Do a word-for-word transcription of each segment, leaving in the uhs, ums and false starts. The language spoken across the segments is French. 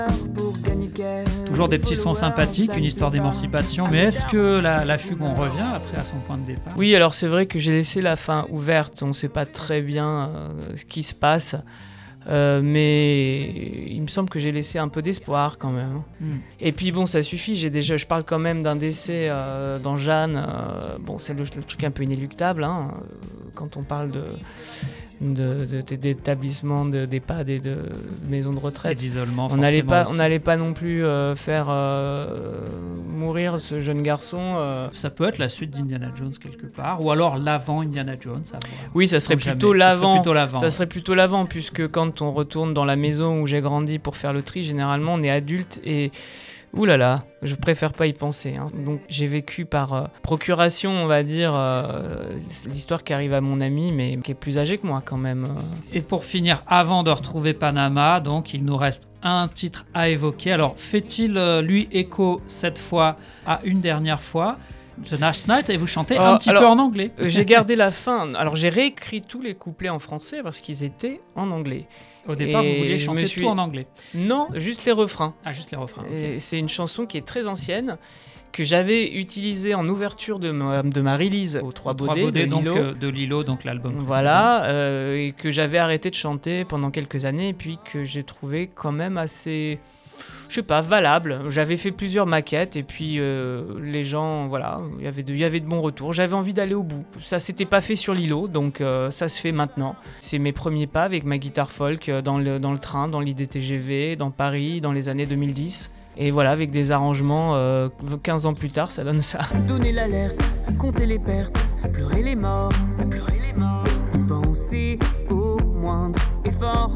Toujours des petits sons sympathiques, une histoire d'émancipation, mais est-ce que la, la fugue, on revient après à son point de départ ? Oui, alors c'est vrai que j'ai laissé la fin ouverte, on ne sait pas très bien euh, ce qui se passe, euh, mais il me semble que j'ai laissé un peu d'espoir quand même. Mm. Et puis bon, ça suffit, j'ai déjà, je parle quand même d'un décès euh, dans Jeanne, euh, bon, c'est le, le truc un peu inéluctable, hein, quand on parle de... De, de, de, d'établissements, de, d'EHPAD et de maisons de retraite. Et d'isolement, on n'allait pas, aussi. on n'allait pas non plus euh, faire euh, mourir ce jeune garçon. Euh... Ça peut être la suite d'Indiana Jones quelque part, ou alors l'avant Indiana Jones. À voir. Oui, ça serait, plutôt ça l'avant. serait plutôt l'avant. Ça serait plutôt l'avant, puisque quand on retourne dans la maison où j'ai grandi pour faire le tri, généralement on est adulte et ouh là là, je préfère pas y penser. Hein. Donc j'ai vécu par euh, procuration, on va dire, euh, l'histoire qui arrive à mon ami, mais qui est plus âgé que moi quand même. Euh. Et pour finir, avant de retrouver Panama, donc il nous reste un titre à évoquer. Alors fait-il euh, lui écho cette fois à une dernière fois The Last Night, et vous chantez euh, un petit alors, peu en anglais. euh, J'ai gardé la fin. Alors j'ai réécrit tous les couplets en français parce qu'ils étaient en anglais. Au départ, et vous vouliez chanter suis... tout en anglais. Non, juste les refrains. Ah, juste les refrains. Okay. C'est une chanson qui est très ancienne, que j'avais utilisée en ouverture de ma, de ma release aux Trois Baudets, Baudets de donc, Lilo. Euh, de Lilo, donc l'album. Voilà, euh, et que j'avais arrêté de chanter pendant quelques années, et puis que j'ai trouvé quand même assez... je sais pas, valable. J'avais fait plusieurs maquettes et puis euh, les gens, voilà, il y avait de, il y avait de bons retours. J'avais envie d'aller au bout. Ça s'était pas fait sur Lilo, donc euh, ça se fait maintenant. C'est mes premiers pas avec ma guitare folk euh, dans le, dans le train, dans l'I D T G V, dans Paris, dans les années deux mille dix. Et voilà, avec des arrangements, euh, quinze ans plus tard, ça donne ça. Donner l'alerte, compter les pertes, pleurer les morts, pleurer les morts, penser au moindre effort.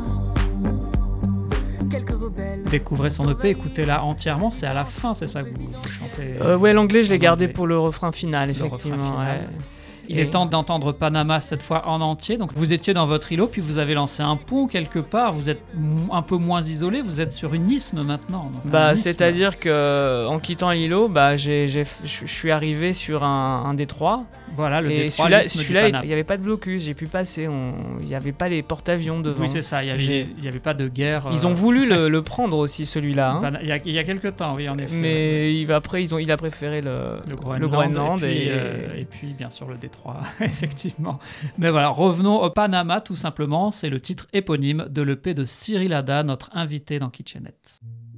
Découvrez son E P, écoutez-la entièrement, c'est à la fin, c'est ça que vous, vous chantez euh, Ouais, l'anglais, je l'ai gardé pour le refrain final, effectivement. Refrain final. Ouais. Il Et... est temps d'entendre Panama cette fois en entier. Donc vous étiez dans votre îlot, puis vous avez lancé un pont quelque part. Vous êtes un peu moins isolé. Vous êtes sur une isthme maintenant. Donc bah, isthme. C'est-à-dire que en quittant l'îlot, bah, j'ai, j'ai, je suis arrivé sur un, un détroit. Voilà, le et détroit, celui-là, l'isthme celui-là du Panama. il n'y avait pas de blocus, j'ai pu passer. On... Il n'y avait pas les porte-avions devant. Oui, c'est ça. Il n'y avait pas de guerre. Ils euh... ont voulu le, le prendre aussi, celui-là. Hein. Il, y a, il y a quelques temps, oui, en effet. Mais il, après, ils ont, il a préféré le, le Groenland. Le Groenland et, puis, et... Euh, et puis, bien sûr, le détroit, effectivement. Mais voilà, revenons au Panama, tout simplement. C'est le titre éponyme de l'E P de Cyril Hada, notre invité dans Kitchenette.